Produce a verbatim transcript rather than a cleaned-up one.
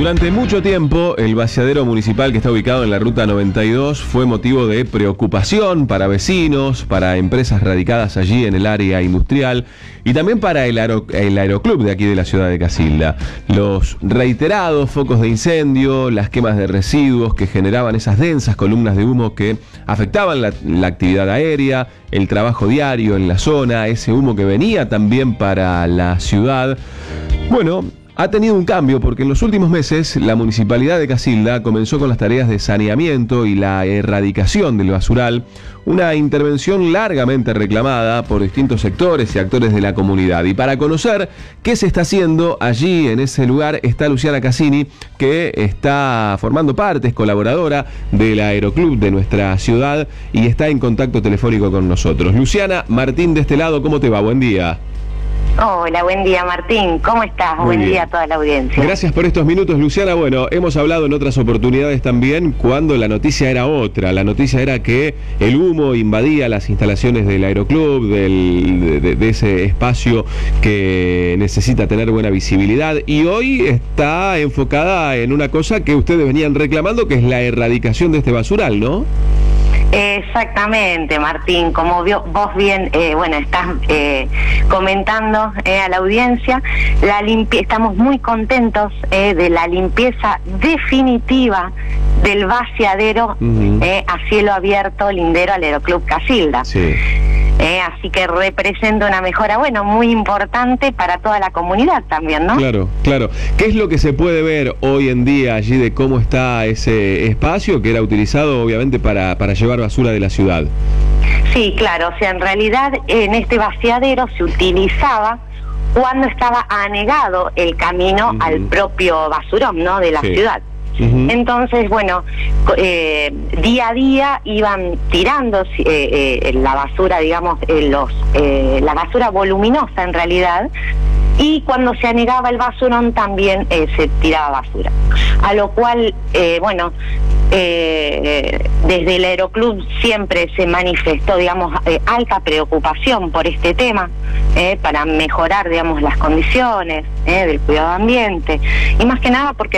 Durante mucho tiempo, el vaciadero municipal que está ubicado en la ruta noventa y dos fue motivo de preocupación para vecinos, para empresas radicadas allí en el área industrial y también para el, aero, el aeroclub de aquí de la ciudad de Casilda. Los reiterados focos de incendio, las quemas de residuos que generaban esas densas columnas de humo que afectaban la, la actividad aérea, el trabajo diario en la zona, ese humo que venía también para la ciudad. Bueno, ha tenido un cambio porque en los últimos meses la Municipalidad de Casilda comenzó con las tareas de saneamiento y la erradicación del basural, una intervención largamente reclamada por distintos sectores y actores de la comunidad. Y para conocer qué se está haciendo allí en ese lugar está Luciana Cassini, que está formando parte, es colaboradora del Aeroclub de nuestra ciudad y está en contacto telefónico con nosotros. Luciana, Martín de este lado, ¿cómo te va? Buen día. Hola, buen día Martín, ¿cómo estás? Muy buen bien. día a toda la audiencia. Gracias por estos minutos, Luciana. Bueno, hemos hablado en otras oportunidades también cuando la noticia era otra. La noticia era que el humo invadía las instalaciones del Aeroclub, del, de, de ese espacio que necesita tener buena visibilidad, y hoy está enfocada en una cosa que ustedes venían reclamando, que es la erradicación de este basural, ¿no? Exactamente, Martín, como vio, vos bien, eh, bueno, estás eh, comentando eh, a la audiencia, la limpi- estamos muy contentos eh, de la limpieza definitiva del vaciadero uh-huh. eh, a cielo abierto lindero al Aeroclub Casilda. Sí. Eh, así que representa una mejora, bueno, muy importante para toda la comunidad también, ¿no? Claro, claro. ¿Qué es lo que se puede ver hoy en día allí de cómo está ese espacio que era utilizado obviamente para, para llevar basura de la ciudad? Sí, claro, o sea, en realidad en este vaciadero se utilizaba cuando estaba anegado el camino uh-huh. al propio basurón, ¿no?, de la sí. ciudad. Uh-huh. Entonces, bueno, eh, día a día iban tirando eh, eh, la basura, digamos, eh, los eh, la basura voluminosa en realidad, y cuando se anegaba el basurón también eh, se tiraba basura. A lo cual, eh, bueno, eh, desde el Aeroclub siempre se manifestó, digamos, eh, alta preocupación por este tema, eh, para mejorar, digamos, las condiciones eh, del cuidado ambiente, y más que nada porque